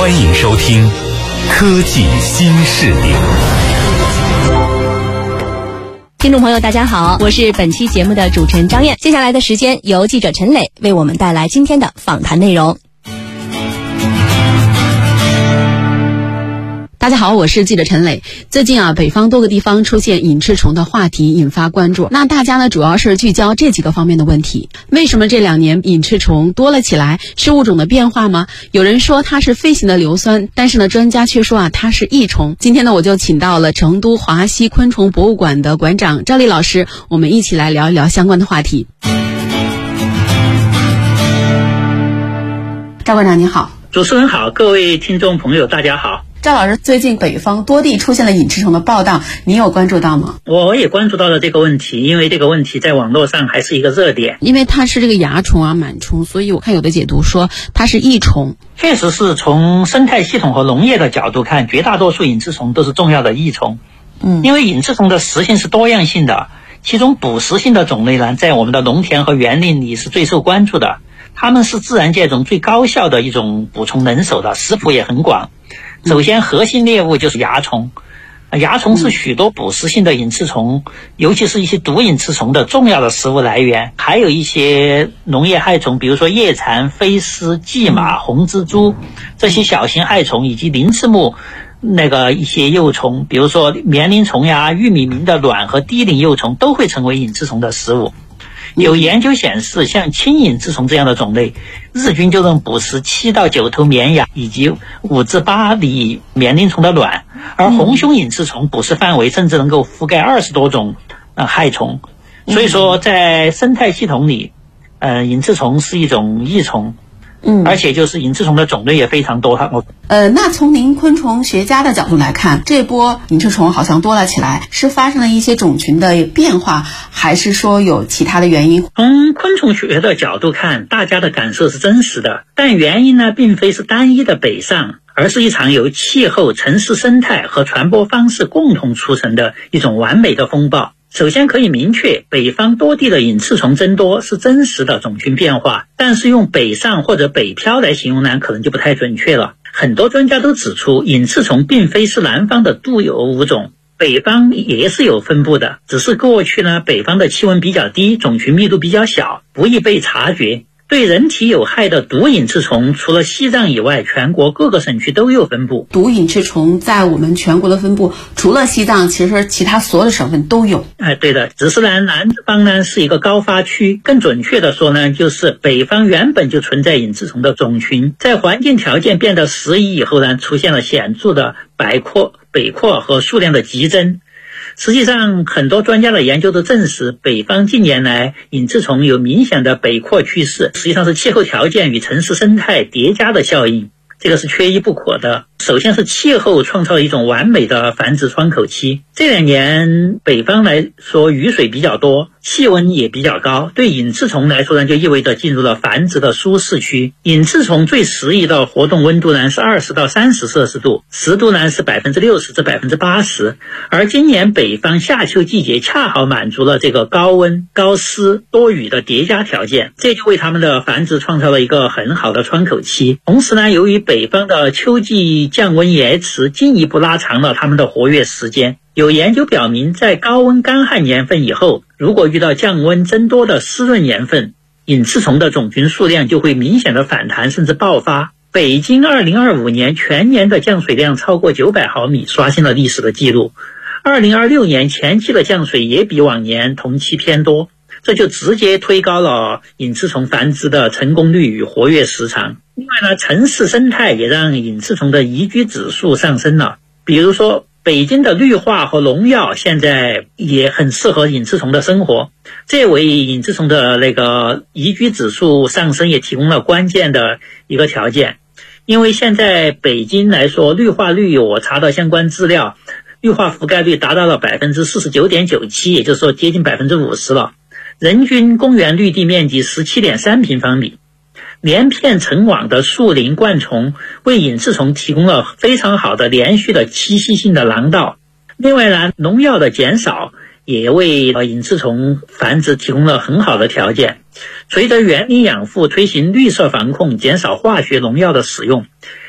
欢迎收听科技新势力。 听众朋友大家好，我是本期节目的主持人张燕。接下来的时间由记者陈磊为我们带来今天的访谈内容。 大家好，我是记者陈磊。最近北方多个地方出现隐翅虫的话题引发关注。那大家呢主要是聚焦这几个方面的问题。为什么这2年隐翅虫多了起来？是物种的变化吗？有人说它是飞行的硫酸，但是呢专家却说它是益虫。今天呢我就请到了成都华西昆虫博物馆的馆长赵丽老师，我们一起来聊一聊相关的话题。赵馆长您好。 主持人好，各位听众朋友大家好。 赵老师，最近北方多地出现了隐翅虫的报道，你有关注到吗？ 我也关注到了这个问题，因为这个问题在网络上还是一个热点。 因为它是这个蚜虫螨虫，所以我看有的解读说它是益虫。 确实是从生态系统和农业的角度看，绝大多数隐翅虫都是重要的益虫。因为隐翅虫的食性是多样性的，其中捕食性的种类呢，在我们的农田和园林里是最受关注的。它们是自然界中最高效的一种捕虫能手的，食谱也很广。首先核心猎物就是蚜虫，蚜虫是许多捕食性的隐翅虫，尤其是一些毒隐翅虫的重要的食物来源。还有一些农业害虫，比如说叶蝉、飞虱、蓟马、红蜘蛛这些小型害虫，以及鳞翅目一些幼虫，比如说棉铃虫呀、玉米螟的卵和低鳞幼虫都会成为隐翅虫的食物。有研究显示，像青隐翅虫这样的种类，日均就能捕食7到9头绵羊以及5至8粒棉铃虫的卵，而红胸隐翅虫捕食范围甚至能够覆盖20多种害虫。所以说在生态系统里，隐翅虫是一种益虫。而且就是隐翅虫的种类也非常多。 那从您昆虫学家的角度来看，这波隐翅虫好像多了起来，是发生了一些种群的变化，还是说有其他的原因？ 从昆虫学的角度看，大家的感受是真实的，但原因呢，并非是单一的北上，而是一场由气候、城市生态和传播方式共同促成的一种完美的风暴。首先可以明确，北方多地的隐翅虫增多是真实的种群变化，但是用北上或者北漂来形容呢，可能就不太准确了。很多专家都指出，隐翅虫并非是南方的独有物种，北方也是有分布的，只是过去呢，北方的气温比较低，种群密度比较小，不易被察觉。对人体有害的毒隐翅虫，除了西藏以外，全国各个省区都有分布。 毒隐翅虫在我们全国的分布，除了西藏，其实其他所有的省份都有。 对的，只是呢，南方呢是一个高发区，更准确的说呢，就是北方原本就存在隐翅虫的种群，在环境条件变得适宜以后呢，出现了显著的北扩和数量的激增。实际上，很多专家的研究都证实，北方近年来隐翅虫有明显的北扩趋势，实际上是气候条件与城市生态叠加的效应，这个是缺一不可的。首先是气候创造了一种完美的繁殖窗口期，这2年北方来说雨水比较多，气温也比较高，对隐翅虫来说呢，就意味着进入了繁殖的舒适区。隐翅虫最适宜的活动温度呢是20到30摄氏度，湿度呢是60%至80%，而今年北方夏秋季节恰好满足了这个高温、高湿、多雨的叠加条件，这就为它们的繁殖创造了一个很好的窗口期。同时呢，由于北方的秋季降温延迟，进一步拉长了它们的活跃时间。有研究表明，在高温干旱年份以后，如果遇到降温增多的湿润年份，隐翅虫的种群数量就会明显的反弹甚至爆发。北京2025年全年的降水量超过900毫米，刷新了历史的记录。2026年前期的降水也比往年同期偏多，这就直接推高了隐翅虫繁殖的成功率与活跃时长。另外呢，城市生态也让隐翅虫的宜居指数上升了。比如说，北京的绿化和农药现在也很适合隐翅虫的生活，这为隐翅虫的宜居指数上升也提供了关键的一个条件。因为现在北京来说，绿化率我查到相关资料，绿化覆盖率达到了 49.97%， 也就是说接近 50% 了。人均公园绿地面积 17.3 平方米。连片成网的树林灌丛为隐翅虫提供了非常好的连续的栖息性的廊道。另外呢，农药的减少也为隐翅虫繁殖提供了很好的条件。随着园林养护推行绿色防控，减少化学农药的使用，